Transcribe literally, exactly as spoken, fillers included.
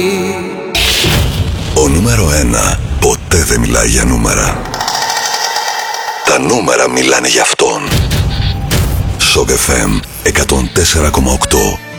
Ο νούμερο ένα ποτέ δεν μιλάει για νούμερα. Τα νούμερα μιλάνε για αυτόν. Σοκ εφ εμ εκατόν τέσσερα κόμμα οκτώ.